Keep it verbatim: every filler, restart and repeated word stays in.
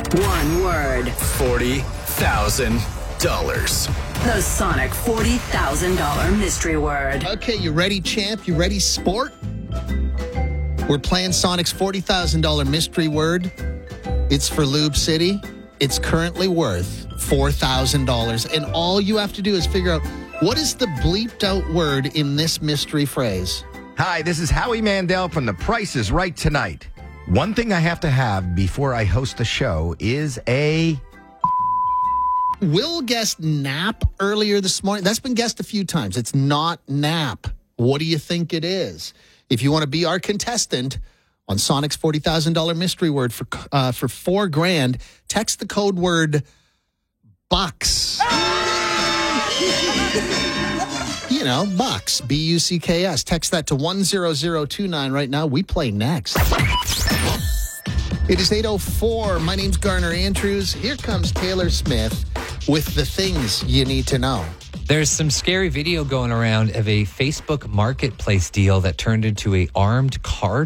One word. forty thousand dollars. The Sonic forty thousand dollars mystery word. Okay, you ready, champ? You ready, sport? We're playing Sonic's forty thousand dollars mystery word. It's for Lube City. It's currently worth four thousand dollars. And all you have to do is figure out what is the bleeped out word in this mystery phrase. Hi, this is Howie Mandel from The Price is Right tonight. One thing I have to have before I host the show is a... Will guessed nap earlier this morning. That's been guessed a few times. It's not nap. What do you think it is? If you want to be our contestant on Sonic's forty thousand dollars mystery word for uh, for four grand, text the code word bucks. You know, bucks, B U C K S. Text that to one zero zero two nine right now. We play next. It is eight oh four. My name's Garner Andrews. Here comes Taylor Smith with the things you need to know. There's some scary video going around of a Facebook marketplace deal that turned into a armed car